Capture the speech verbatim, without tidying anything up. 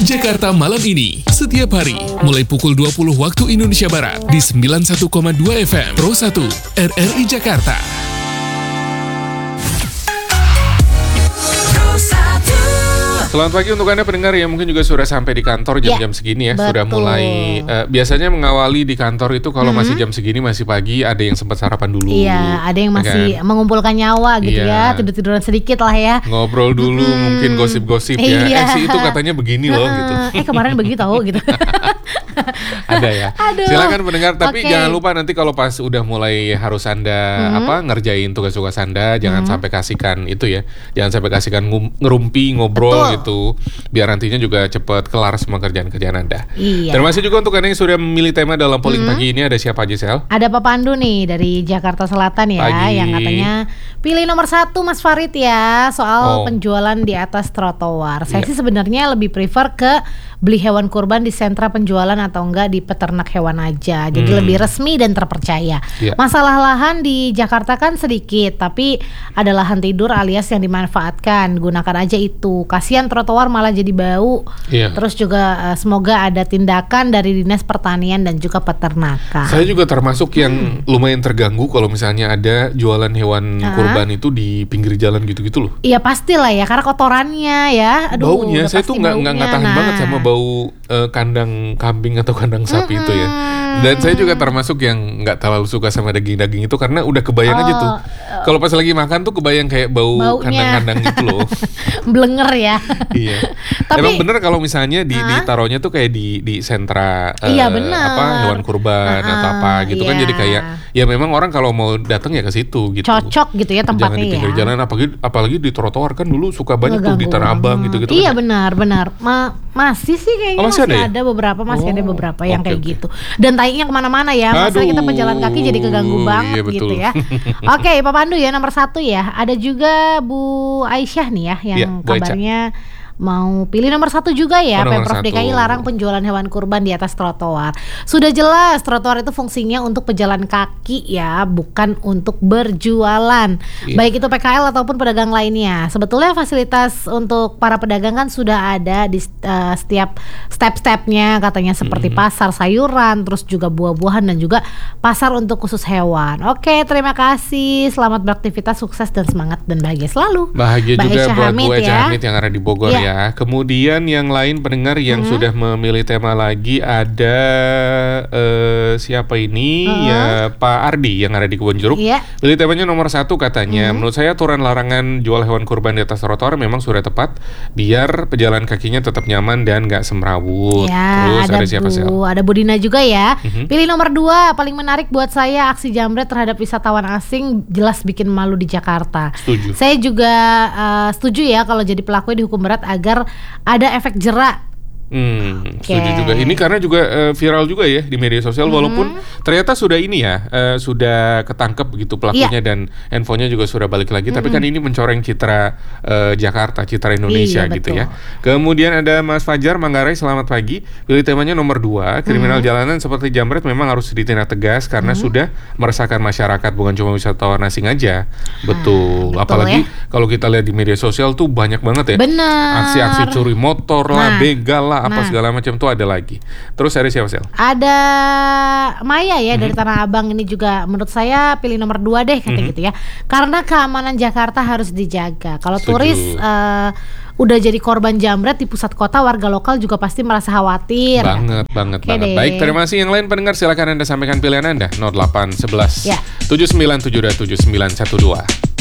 Jakarta Malam Ini, setiap hari, mulai pukul dua puluh waktu Indonesia Barat, di sembilan puluh satu koma dua F M, Pro satu, R R I Jakarta. Selamat pagi untuk Anda pendengar yang mungkin juga sudah sampai di kantor jam-jam ya, segini ya. Betul. Sudah mulai, uh, biasanya mengawali di kantor itu kalau mm-hmm. masih jam segini, masih pagi, ada yang sempat sarapan dulu. Iya, ada yang masih kan mengumpulkan nyawa gitu iya. ya, tidur-tiduran sedikit lah ya. Ngobrol dulu, hmm. mungkin gosip-gosip ya. Iya. Eh sih itu katanya begini loh gitu. Eh kemarin begitu tahu gitu. Ada ya. Aduh. Silakan pendengar, tapi okay. jangan lupa nanti kalau pas udah mulai harus Anda hmm. apa ngerjain tugas-tugas Anda, jangan hmm. sampai kasihkan itu ya. Jangan sampai kasihkan ngerumpi, ngobrol Betul. gitu. Biar nantinya juga cepat kelar semua kerjaan-kerjaan Anda. Iya. Terima kasih juga untuk Anda yang sudah memilih tema dalam polling hmm. pagi ini. Ada siapa aja, Sel? Ada Pak Pandu nih dari Jakarta Selatan ya, pagi. Yang katanya pilih nomor satu Mas Farid ya, soal oh. penjualan di atas trotoar. Saya iya. sih sebenarnya lebih prefer ke beli hewan kurban di sentra penjualan atau enggak di peternak hewan aja. Jadi hmm. lebih resmi dan terpercaya. Yeah. Masalah lahan di Jakarta kan sedikit, tapi ada lahan tidur alias yang dimanfaatkan. Gunakan aja itu. Kasihan trotoar malah jadi bau. Yeah. Terus juga uh, semoga ada tindakan dari Dinas Pertanian dan juga peternakan. Saya juga termasuk yang hmm. lumayan terganggu kalau misalnya ada jualan hewan uh-huh. kurban itu di pinggir jalan gitu-gitu loh. Iya pastilah ya, karena kotorannya ya. Aduh, baunya, saya tuh nggak nggak tahan nah. banget sama bau bau uh, kandang kambing atau kandang sapi mm-hmm. itu ya. Dan saya juga termasuk yang nggak terlalu suka sama daging-daging itu karena udah kebayang oh, aja tuh. Kalau pas lagi makan tuh kebayang kayak bau baunya. Kandang-kandang gitu loh. Blenger ya. Iya. Tapi, emang bener kalau misalnya di, ditaruhnya tuh kayak di di sentra uh, iya, bener. apa hewan kurban uh-uh, atau apa gitu iya. kan jadi kayak ya memang orang kalau mau datang ya ke situ gitu. Cocok gitu ya tempatnya. Jangan di pinggir ya. jalan apalagi apalagi di trotoar kan dulu suka banyak Ngeganggu. tuh di Tanah Abang gitu-gitu. Iya kan. benar benar. Ma- masih sih kayaknya oh, masih, masih ada, ya? ada beberapa masih oh, ada beberapa yang okay, kayak okay. gitu. Dan tainya kemana-mana ya. Masa kita pejalan kaki jadi keganggu banget iya, gitu ya. Oke, okay, Pak Pandu ya nomor satu ya. Ada juga Bu Aisyah nih ya yang ya, kabarnya mau pilih nomor satu juga ya. Oh, Pemprov D K I larang penjualan hewan kurban di atas trotoar. Sudah jelas trotoar itu fungsinya untuk pejalan kaki ya, bukan untuk berjualan. Iya. Baik itu P K L ataupun pedagang lainnya. Sebetulnya fasilitas untuk para pedagang kan sudah ada di uh, setiap step-stepnya katanya seperti mm-hmm. pasar sayuran, terus juga buah-buahan dan juga pasar untuk khusus hewan. Oke, terima kasih. Selamat beraktivitas, sukses dan semangat dan bahagia selalu. Bahagia Mbak juga Aisyah buat Bu Aisyah Hamid yang ada di Bogor ya. ya. Kemudian yang lain pendengar yang hmm. sudah memilih tema lagi ada uh, siapa ini uh-huh. ya Pak Ardi yang ada di Kebon Jeruk. Yeah. Pilih temanya nomor satu katanya. Hmm. Menurut saya aturan larangan jual hewan kurban di atas trotoar memang sudah tepat biar pejalan kakinya tetap nyaman dan nggak semrawut. Ya, Terus ada, ada siapa sih? Ada Bu Dina juga ya. Uh-huh. Pilih nomor dua paling menarik buat saya aksi jambret terhadap wisatawan asing jelas bikin malu di Jakarta. Setuju. Saya juga uh, setuju ya kalau jadi pelaku dihukum berat agar ada efek jerak. Hmm, okay. Setuju juga. Ini karena juga uh, viral juga ya di media sosial, hmm. walaupun ternyata sudah ini ya, uh, sudah ketangkep begitu pelakunya yeah. dan handphonenya juga sudah balik lagi. Hmm. Tapi kan ini mencoreng citra uh, Jakarta, citra Indonesia iya, gitu betul. ya. Kemudian ada Mas Fajar Manggarai, selamat pagi. Pilih temanya nomor dua, kriminal hmm. jalanan seperti jambret memang harus ditindak tegas karena hmm. sudah meresahkan masyarakat, bukan cuma wisatawan asing aja. Betul. Hmm, betul ya? Apalagi kalau kita lihat di media sosial tuh banyak banget ya. Benar. Aksi-aksi curi motor lah, nah. begal lah. apa nah. segala macam tuh ada lagi. Terus ada siapa Sel? Ada Maya ya mm-hmm. dari Tanah Abang, ini juga menurut saya pilih nomor dua deh kata mm-hmm. gitu ya. Karena keamanan Jakarta harus dijaga. Kalau turis uh, udah jadi korban jambret di pusat kota, warga lokal juga pasti merasa khawatir. Banget, banget, Oke banget. Deh. Baik, terima kasih. Yang lain pendengar silakan Anda sampaikan pilihan Anda nol delapan satu satu ya. tujuh sembilan tujuh dua tujuh sembilan satu dua.